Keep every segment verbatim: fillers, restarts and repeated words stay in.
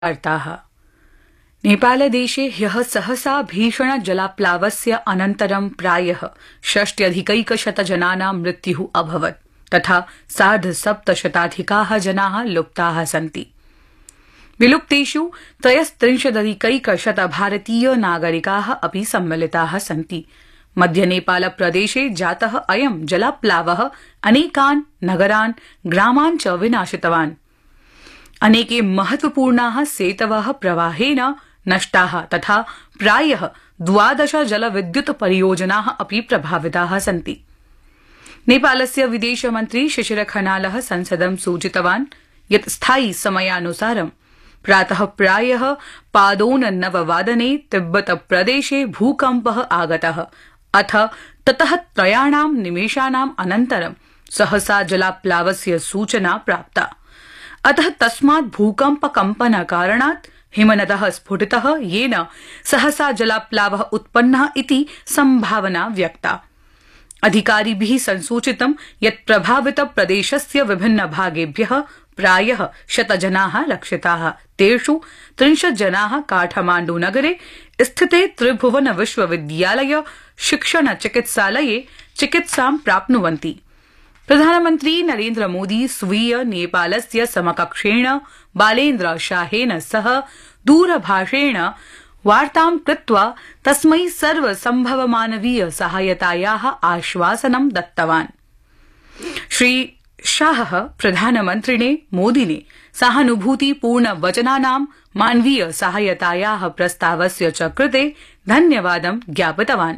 वार्ताः। नेपालदेशे ह्यः सहसा भीषण जलाप्लावस्य अनन्तरं प्रायः षष्ट्यधिकैकशत जनानां मृत्युः अभवत् तथा सार्धसप्तशताधिकाः जनाः लुप्ताः सन्ति। विलुप्तेषु त्रयस्त्रिंशदधिकैकशत भारतीय नागरिकाः अपि सम्मिलिताः सन्ति। मध्यनेपालप्रदेशे जातः अयं जलाप्लावः अनेकान् नगरान् ग्रामान् च विनाशितवान्। अनेके महत्वपूर्णाः सेतवः प्रवाहेन नष्टाः तथा प्रायः द्वादश जलविद्युत् परियोजनाः अपि प्रभाविताः सन्ति। नेपालस्य विदेशमन्त्री शिशिर खनालः संसदं सूचितवान् यत् स्थायि समयानुसारं प्रातः प्रायः पादोननववादने तिब्बतप्रदेशे भूकम्पः आगतः अथ ततः त्रयाणां निमेषाणाम् अनन्तरं सहसा जलाप्लावस्य सूचना प्राप्ता। अतः तस्मात् भूकम्पकम्पनकारणात् हिमनदः स्फुटितः येन सहसा जलाप्लावः उत्पन्नः इति संभावना व्यक्ता। अधिकारिभिः संसूचितं यत् प्रभावितप्रदेशस्य विभिन्नभागेभ्यः प्रायः शतजनाः रक्षिताः। तेषु त्रिंशत् जनाः काठमाण्डुनगरे स्थिते त्रिभुवन विश्वविद्यालय शिक्षण चिकित्सालये चिकित्सां प्राप्नुवन्ति। प्रधानमन्त्री नरेन्द्र मोदी स्वीय नेपालस्य समकक्षेण बालेन्द्र शाहेन सह दूरभाषेण वार्तां कृत्वा तस्मै सर्वसम्भवमानवीय सहायतायाः आश्वासनं दत्तवान्। श्री शाहः प्रधानमन्त्रिणे मोदिने सहानुभूतिपूर्ण वचनानां मानवीय सहायतायाः प्रस्तावस्य च कृते धन्यवादं ज्ञापितवान्।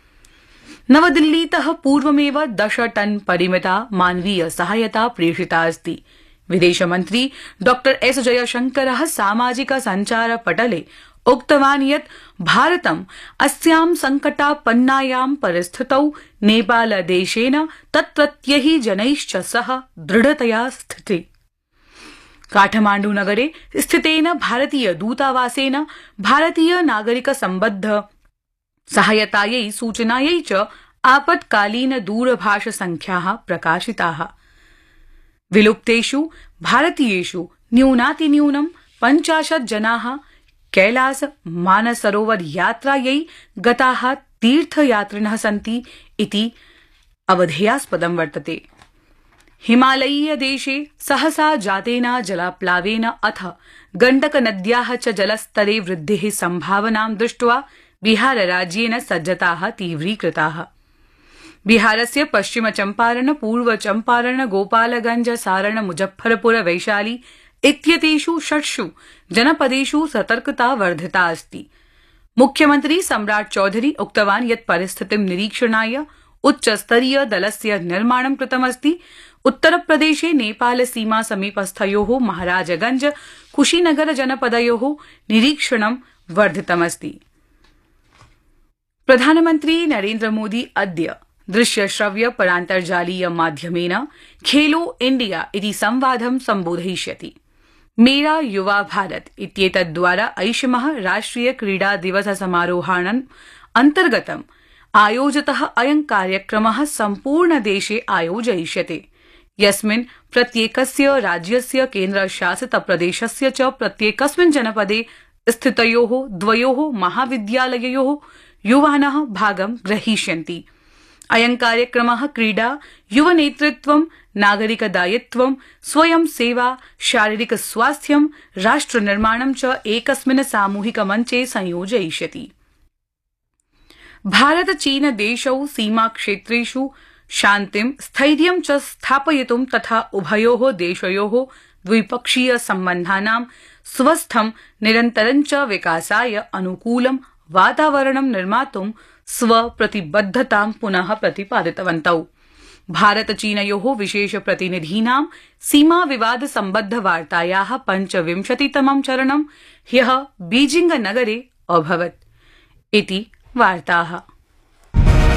नवदिल्लीतः पूर्वमेव दश टन परिमिता मानवीय सहायता प्रेषिता अस्ति। विदेशमन्त्री डॉ एस जयशंकरः सामाजिक सञ्चार पटले उक्तवान् यत् भारतम् अस्यां संकटापन्नायां परिस्थितौ नेपालदेशेन तत्रत्यैः जनैश्च सह दृढतया स्थिते। काठमाण्डुनगरे स्थितेन भारतीय दूतावासेन भारतीय नागरिक सम्बद्ध सहायतायै सूचनायै च आपत्कालीन दूरभाष संख्याः प्रकाशिताः। विलुप्तेषु भारतीयेषु न्यूनातिन्यूनं पञ्चाशत् जनाः कैलास मानसरोवर यात्रायै गताः तीर्थयात्रिणः सन्ति इति अवधेयास्पदं वर्तते। हिमालयीयदेशे सहसा जातेन जलाप्लावेन अथ गण्डकनद्याः च जलस्तरे वृद्धेः सम्भावनां दृष्ट्वा बिहारराज्येन सज्जताः तीव्रीकृताः। बिहारस्य पश्चिम चम्पारण पूर्व चम्पारण गोपालगंज सारण मुजफ्फरपुर वैशाली इत्येतेषु षट्सु जनपदेषु सतर्कता वर्धिता अस्ति। मुख्यमन्त्री सम्राट चौधरी उक्तवान् यत् परिस्थितिं निरीक्षणाय उच्चस्तरीय दलस्य निर्माणं कृतमस्ति। उत्तरप्रदेशे नेपाल सीमा समीपस्थयोः महाराजगंज कुशीनगर जनपदयोः निरीक्षणं वर्धितमस्ति। प्रधानमन्त्री नरेन्द्र मोदी अद्य दृश्यश्रव्य परान्तर्जालीय माध्यमेन खेलो इंडिया इति संवादं सम्बोधयिष्यति। मेरा युवा भारत इत्येतद्द्वारा ऐषमः राष्ट्रिय क्रीडा दिवस समारोहाणाम् अन्तर्गतम् आयोजितः अयं कार्यक्रमः सम्पूर्णदेशे आयोजयिष्यते, यस्मिन् प्रत्येकस्य राज्यस्य केन्द्रशासित प्रदेशस्य च प्रत्येकस्मिन् जनपदे स्थितयोः द्वयोः महाविद्यालययोः युवानः भागं ग्रहीष्यन्ति। अयं कार्यक्रमः क्रीडा, युवनेतृत्वं, नागरिकदायित्वं, स्वयं सेवा, शारीरिक स्वास्थ्यं, राष्ट्रनिर्माणं च एकस्मिन् सामूहिक मञ्चे संयोजयिष्यति। भारत चीन देशौ सीमाक्षेत्रेषु शान्तिं स्थैर्यं च स्थापयितुं तथा उभयोः देशयोः द्विपक्षीय सम्बन्धानां स्वस्थं निरन्तरं च विकासाय अनुकूलं वातावरणं निर्मातुं स्वप्रतिबद्धतां पुनः प्रतिपादितवन्तौ। भारत चीनयोः विशेष प्रतिनिधीनां सीमा विवाद सम्बद्ध वार्तायाः पञ्चविंशतितमं चरणं ह्यः बीजिंग नगरे अभवत् इति वार्ताः।